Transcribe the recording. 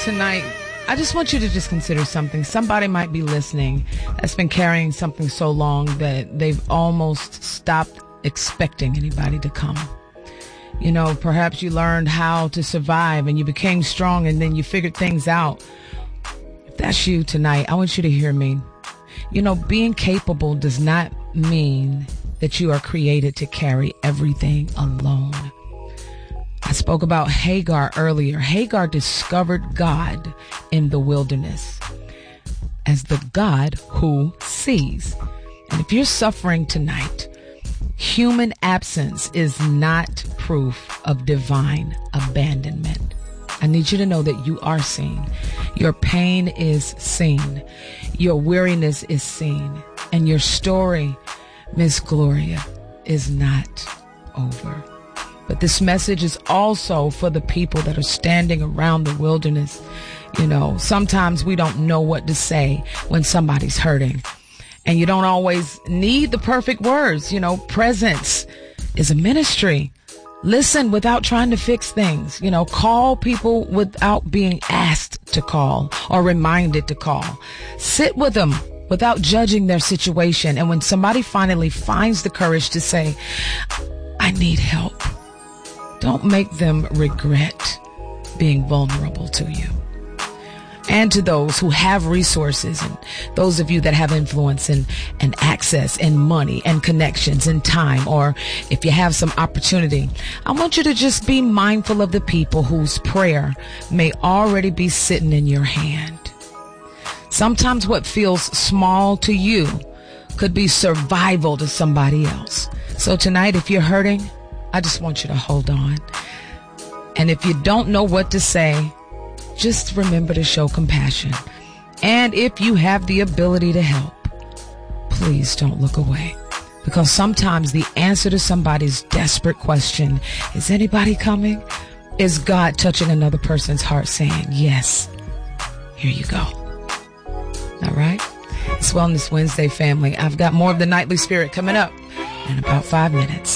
tonight, I just want you to just consider something. Somebody might be listening that's been carrying something so long that they've almost stopped expecting anybody to come. You know, perhaps you learned how to survive and you became strong and then you figured things out. If that's you tonight, I want you to hear me. You know, being capable does not mean that you are created to carry everything alone. I spoke about Hagar earlier. Hagar discovered God in the wilderness as the God who sees. And if you're suffering tonight, human absence is not proof of divine abandonment. I need you to know that you are seen. Your pain is seen. Your weariness is seen. And your story, Miss Gloria, is not over. But this message is also for the people that are standing around the wilderness. You know, sometimes we don't know what to say when somebody's hurting. And you don't always need the perfect words. You know, presence is a ministry. Listen without trying to fix things. You know, call people without being asked to call or reminded to call. Sit with them without judging their situation. And when somebody finally finds the courage to say, I need help, don't make them regret being vulnerable to you. And to those who have resources and those of you that have influence and access and money and connections and time, or if you have some opportunity, I want you to just be mindful of the people whose prayer may already be sitting in your hand. Sometimes what feels small to you could be survival to somebody else. So tonight, if you're hurting, I just want you to hold on. And if you don't know what to say, just remember to show compassion. And if you have the ability to help, please don't look away. Because sometimes the answer to somebody's desperate question, is anybody coming? Is God touching another person's heart saying, yes, here you go. All right? It's Wellness Wednesday, family. I've got more of the Nightly Spirit coming up in about 5 minutes.